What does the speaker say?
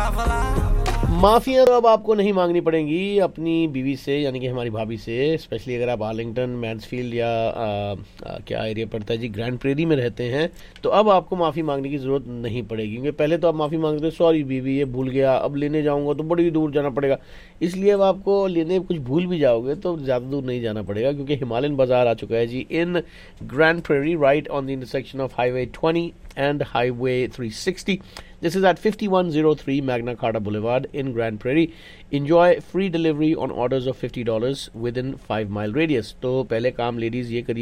माफ़ियाँ तो अब आपको नहीं मांगनी पड़ेंगी अपनी बीवी से, यानी कि हमारी भाभी से। स्पेशली अगर आप आर्लिंगटन, मैन्सफील्ड या क्या एरिया पड़ता है जी, ग्रैंड प्रेरी में रहते हैं, तो अब आपको माफ़ी मांगने की ज़रूरत नहीं पड़ेगी। क्योंकि पहले तो आप माफ़ी मांगते थे, सॉरी बीवी ये भूल गया, अब लेने जाऊंगा तो बड़ी दूर जाना पड़ेगा। इसलिए अब आपको लेने कुछ भूल भी जाओगे तो ज़्यादा दूर नहीं जाना पड़ेगा, क्योंकि हिमालयन बाज़ार आ चुका है जी इन grand prairie, right on the intersection of highway 20 and Highway 360. This is at 5103 Magna Carta Boulevard in Grand Prairie. Enjoy free delivery on orders of $50 within 5 mile radius. तो पहले काम लेडीज़ ये करिए